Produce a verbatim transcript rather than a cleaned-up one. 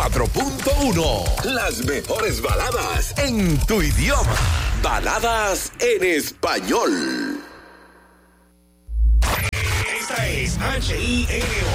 cuatro punto uno. Las mejores baladas en tu idioma. Baladas en español. Esta es H I N O.